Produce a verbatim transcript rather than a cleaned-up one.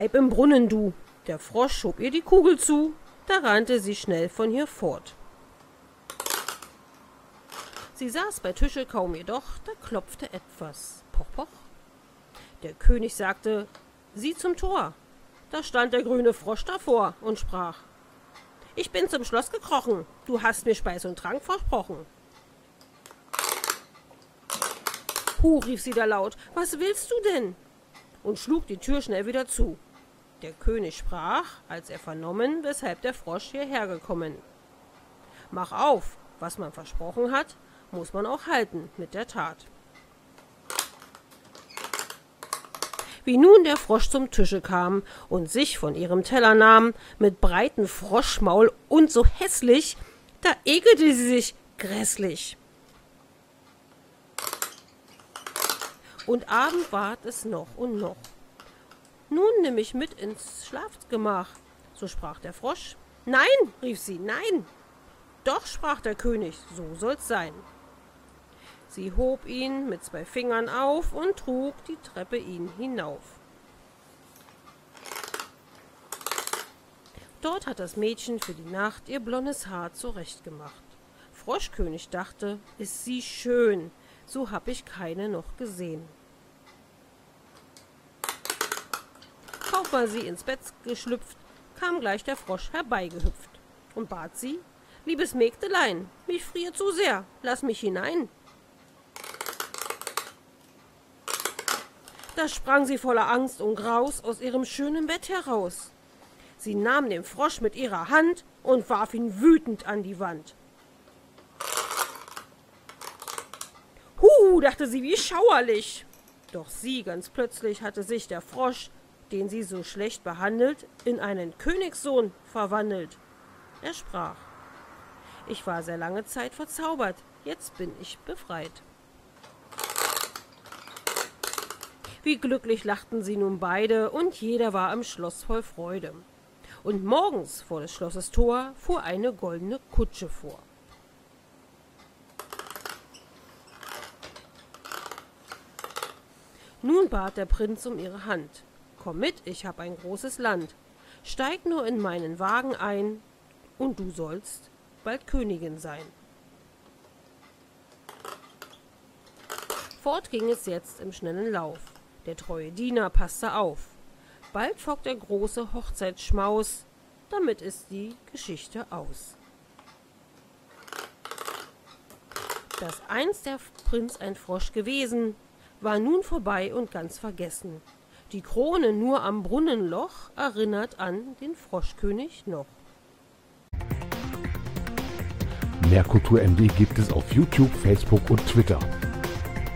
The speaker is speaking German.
Bleib im Brunnen, du! Der Frosch schob ihr die Kugel zu, da rannte sie schnell von hier fort. Sie saß bei Tische kaum jedoch, da klopfte etwas. Poch, poch. Der König sagte, sieh zum Tor. Da stand der grüne Frosch davor und sprach, ich bin zum Schloss gekrochen, du hast mir Speis und Trank versprochen. Hu, rief sie da laut, was willst du denn? Und schlug die Tür schnell wieder zu. Der König sprach, als er vernommen, weshalb der Frosch hierher gekommen. Mach auf, was man versprochen hat, muss man auch halten mit der Tat. Wie nun der Frosch zum Tische kam und sich von ihrem Teller nahm, mit breiten Froschmaul und so hässlich, da ekelte sie sich grässlich. Und Abend ward es noch und noch. Nun nimm mich mit ins Schlafgemach, so sprach der Frosch. Nein, rief sie, nein. Doch, sprach der König, so soll's sein. Sie hob ihn mit zwei Fingern auf und trug die Treppe ihn hinauf. Dort hat das Mädchen für die Nacht ihr blondes Haar zurechtgemacht. Froschkönig dachte, ist sie schön, so hab ich keine noch gesehen. Kaum war sie ins Bett geschlüpft, kam gleich der Frosch herbeigehüpft und bat sie, liebes Mägdelein, mich friert zu sehr, lass mich hinein. Da sprang sie voller Angst und Graus aus ihrem schönen Bett heraus. Sie nahm den Frosch mit ihrer Hand und warf ihn wütend an die Wand. Hu, dachte sie, wie schauerlich. Doch sie ganz plötzlich hatte sich der Frosch, den sie so schlecht behandelt, in einen Königssohn verwandelt. Er sprach, ich war sehr lange Zeit verzaubert, jetzt bin ich befreit. Wie glücklich lachten sie nun beide, und jeder war im Schloss voll Freude. Und morgens vor des Schlosses Tor fuhr eine goldene Kutsche vor. Nun bat der Prinz um ihre Hand. Komm mit, ich hab ein großes Land. Steig nur in meinen Wagen ein, und du sollst bald Königin sein. Fort ging es jetzt im schnellen Lauf. Der treue Diener passte auf. Bald folgt der große Hochzeitsschmaus, damit ist die Geschichte aus. Dass einst der Prinz ein Frosch gewesen, war nun vorbei und ganz vergessen. Die Krone nur am Brunnenloch erinnert an den Froschkönig noch. Mehr Kultur M D gibt es auf YouTube, Facebook und Twitter.